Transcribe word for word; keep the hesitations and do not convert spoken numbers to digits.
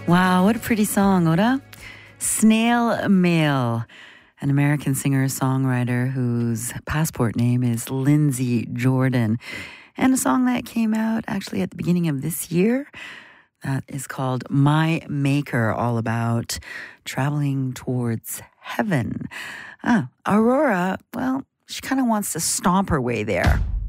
Wow, what a pretty song, Ora. Snail Mail, an American singer-songwriter whose passport name is Lindsey Jordan. And a song that came out actually at the beginning of this year that is called My Maker, all about traveling towards heaven. Ah, Aurora, well, she kind of wants to stomp her way there.